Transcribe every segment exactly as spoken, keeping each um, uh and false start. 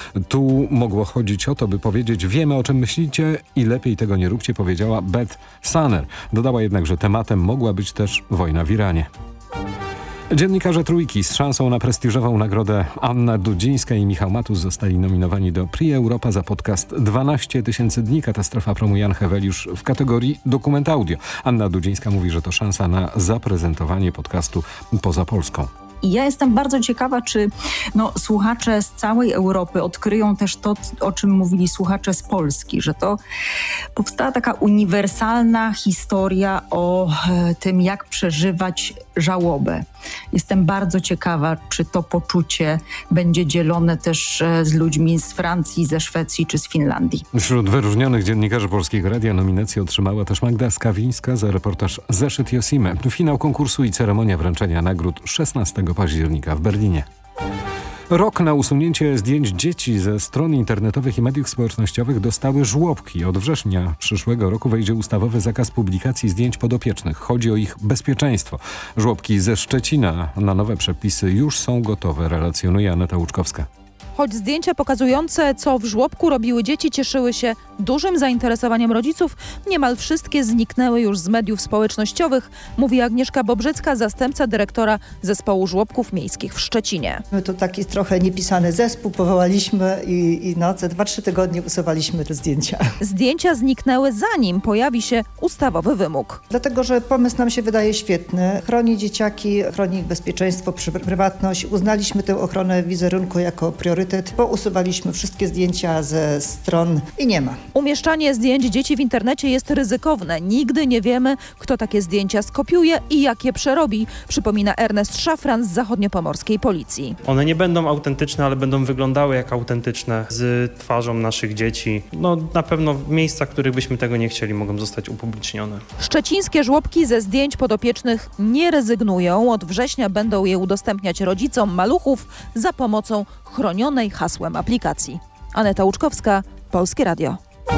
Tu mogło chodzić o to, by powiedzieć: wiemy, o czym myślicie i lepiej tego nie róbcie, powiedziała Beth Sanner. Dodała jednak, że tematem mogła być też wojna w Iranie. Dziennikarze Trójki z szansą na prestiżową nagrodę Anna Dudzińska i Michał Matus zostali nominowani do Prix Europa za podcast dwanaście tysięcy dni. Katastrofa promu Jan Heweliusz w kategorii dokument audio. Anna Dudzińska mówi, że to szansa na zaprezentowanie podcastu poza Polską. I ja jestem bardzo ciekawa, czy no, słuchacze z całej Europy odkryją też to, o czym mówili słuchacze z Polski, że to powstała taka uniwersalna historia o e, tym, jak przeżywać żałobę. Jestem bardzo ciekawa, czy to poczucie będzie dzielone też e, z ludźmi z Francji, ze Szwecji czy z Finlandii. Wśród wyróżnionych dziennikarzy Polskiego Radia nominację otrzymała też Magda Skawińska za reportaż Zeszyt Josimy. Finał konkursu i ceremonia wręczenia nagród szesnastego października w Berlinie. Rok na usunięcie zdjęć dzieci ze stron internetowych i mediów społecznościowych dostały żłobki. Od września przyszłego roku wejdzie ustawowy zakaz publikacji zdjęć podopiecznych. Chodzi o ich bezpieczeństwo. Żłobki ze Szczecina na nowe przepisy już są gotowe, relacjonuje Aneta Łuczkowska. Choć zdjęcia pokazujące, co w żłobku robiły dzieci, cieszyły się dużym zainteresowaniem rodziców, niemal wszystkie zniknęły już z mediów społecznościowych, mówi Agnieszka Bobrzycka, zastępca dyrektora Zespołu Żłobków Miejskich w Szczecinie. My tu taki trochę niepisany zespół powołaliśmy i, i no, za dwa trzy tygodnie usuwaliśmy te zdjęcia. Zdjęcia zniknęły, zanim pojawi się ustawowy wymóg. Dlatego, że pomysł nam się wydaje świetny. Chroni dzieciaki, chroni ich bezpieczeństwo, prywatność. Uznaliśmy tę ochronę wizerunku jako priorytet, bo usuwaliśmy wszystkie zdjęcia ze stron i nie ma. Umieszczanie zdjęć dzieci w internecie jest ryzykowne. Nigdy nie wiemy, kto takie zdjęcia skopiuje i jak je przerobi, przypomina Ernest Szafran z zachodniopomorskiej policji. One nie będą autentyczne, ale będą wyglądały jak autentyczne, z twarzą naszych dzieci. No na pewno w miejscach, w których byśmy tego nie chcieli, mogą zostać upublicznione. Szczecińskie żłobki ze zdjęć podopiecznych nie rezygnują. Od września będą je udostępniać rodzicom maluchów za pomocą chronionej hasłem aplikacji. Aneta Łuczkowska, Polskie Radio.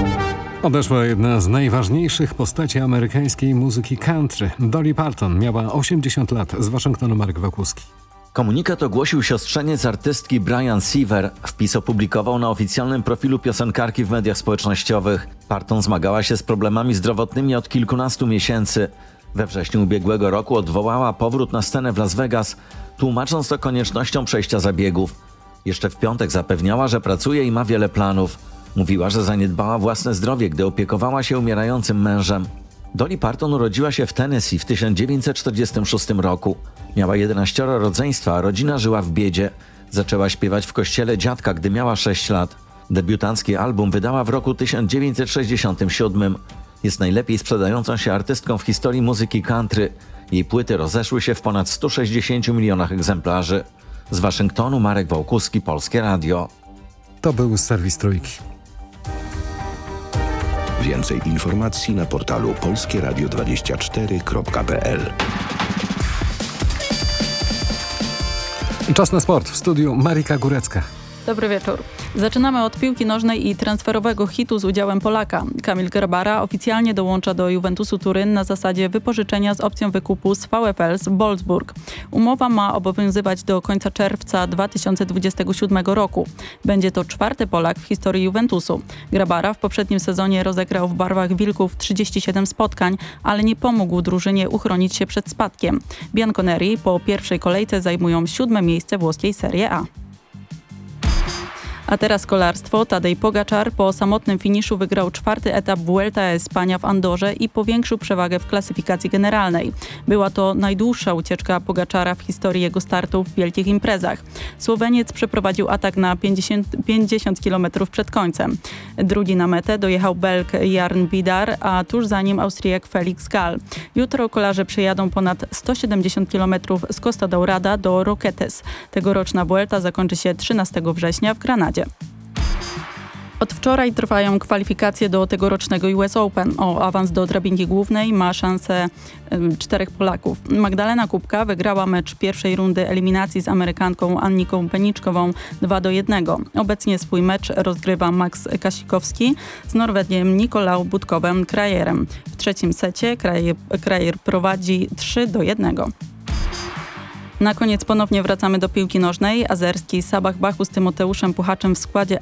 Odeszła jedna z najważniejszych postaci amerykańskiej muzyki country. Dolly Parton miała osiemdziesiąt lat. Z Waszyngtonu Marek Wałkuski. Komunikat ogłosił siostrzeniec artystki Brian Seaver. Wpis opublikował na oficjalnym profilu piosenkarki w mediach społecznościowych. Parton zmagała się z problemami zdrowotnymi od kilkunastu miesięcy. We wrześniu ubiegłego roku odwołała powrót na scenę w Las Vegas, tłumacząc to koniecznością przejścia zabiegów. Jeszcze w piątek zapewniała, że pracuje i ma wiele planów. Mówiła, że zaniedbała własne zdrowie, gdy opiekowała się umierającym mężem. Dolly Parton urodziła się w Tennessee w tysiąc dziewięćset czterdziestym szóstym roku. Miała jedenaścioro rodzeństwa, a rodzina żyła w biedzie. Zaczęła śpiewać w kościele dziadka, gdy miała sześć lat. Debiutancki album wydała w roku tysiąc dziewięćset sześćdziesiątym siódmym. Jest najlepiej sprzedającą się artystką w historii muzyki country. Jej płyty rozeszły się w ponad stu sześćdziesięciu milionach egzemplarzy. Z Waszyngtonu Marek Wałkuski, Polskie Radio. To był serwis Trójki. Więcej informacji na portalu polskie radio dwadzieścia cztery kropka p l. Czas na sport. W studiu Marika Górecka. Dobry wieczór. Zaczynamy od piłki nożnej i transferowego hitu z udziałem Polaka. Kamil Grabara oficjalnie dołącza do Juventusu Turyn na zasadzie wypożyczenia z opcją wykupu z V F L z Wolfsburg. Umowa ma obowiązywać do końca czerwca dwa tysiące dwudziestego siódmego roku. Będzie to czwarty Polak w historii Juventusu. Grabara w poprzednim sezonie rozegrał w barwach Wilków trzydzieści siedem spotkań, ale nie pomógł drużynie uchronić się przed spadkiem. Bianconeri po pierwszej kolejce zajmują siódme miejsce włoskiej Serie A. A teraz kolarstwo. Tadej Pogaczar po samotnym finiszu wygrał czwarty etap Vuelta a España w Andorze i powiększył przewagę w klasyfikacji generalnej. Była to najdłuższa ucieczka Pogaczara w historii jego startów w wielkich imprezach. Słoweniec przeprowadził atak na pięćdziesiąt kilometrów przed końcem. Drugi na metę dojechał Belg Jarn Vidar, a tuż za nim Austriak Felix Gall. Jutro kolarze przejadą ponad sto siedemdziesiąt kilometrów z Costa Dourada do Roquetes. Tegoroczna Vuelta zakończy się trzynastego września w Granadzie. Od wczoraj trwają kwalifikacje do tegorocznego U S Open. O awans do drabinki głównej ma szansę y, czterech Polaków. Magdalena Kubka wygrała mecz pierwszej rundy eliminacji z Amerykanką Anniką Peniczkową dwa do jednego. Obecnie swój mecz rozgrywa Max Kasikowski z Norwegiem Nikolau Budkowem Krajerem. W trzecim secie Krajer, Krajer prowadzi trzy do jednego. Na koniec ponownie wracamy do piłki nożnej. Azerski Sabah Bachu z Tymoteuszem Puchaczem w składzie